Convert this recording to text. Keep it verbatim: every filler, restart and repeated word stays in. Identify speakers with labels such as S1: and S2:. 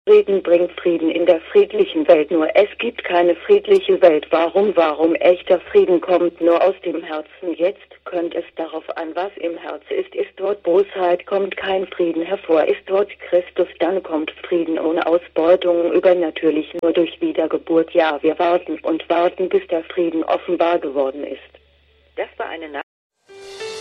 S1: Frieden bringt Frieden in der friedlichen Welt, nur es gibt keine friedliche Welt. Warum, warum? Echter Frieden kommt nur aus dem Herzen. Jetzt kommt es darauf an, was im Herzen ist. Ist dort Bosheit, kommt kein Frieden hervor. Ist dort Christus, dann kommt Frieden ohne Ausbeutung, übernatürlich nur durch Wiedergeburt. Ja, wir warten und warten, bis der Frieden offenbar geworden ist. Das war eine